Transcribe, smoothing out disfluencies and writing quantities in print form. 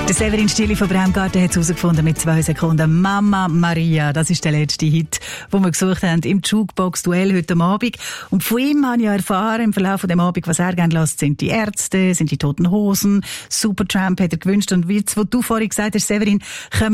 Der Severin Stierli von Braumgarten hat es herausgefunden mit 2 Sekunden. Mama Maria, das ist der letzte Hit, den wir gesucht haben im Jukebox-Duell heute Abend. Und von ihm habe ich ja erfahren im Verlauf von dem Abend, was er gerne lässt, sind die Ärzte, sind die Toten Hosen, Supertramp hat er gewünscht. Und wie du vorhin gesagt hast, Severin, kommen